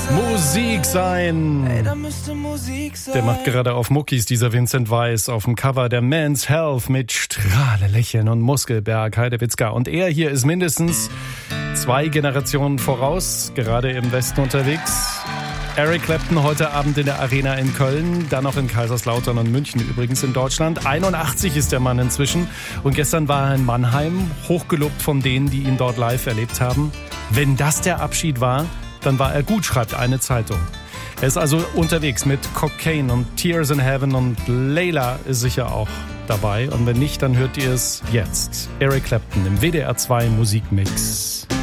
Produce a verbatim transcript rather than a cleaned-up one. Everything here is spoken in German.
Musik sein. Ey, da müsste Musik sein. Der macht gerade auf Muckis, dieser Vincent Weiss, auf dem Cover der Men's Health mit Strahle, Lächeln und Muskelberg, Heidewitzka. Und er hier ist mindestens zwei Generationen voraus, gerade im Westen unterwegs. Eric Clapton heute Abend in der Arena in Köln, dann noch in Kaiserslautern und München übrigens in Deutschland. einundachtzig ist der Mann inzwischen und gestern war er in Mannheim, hochgelobt von denen, die ihn dort live erlebt haben. Wenn das der Abschied war, dann war er gut, schreibt eine Zeitung. Er ist also unterwegs mit Cocaine und Tears in Heaven und Layla ist sicher auch dabei. Und wenn nicht, dann hört ihr es jetzt. Eric Clapton im W D R zwei Musikmix.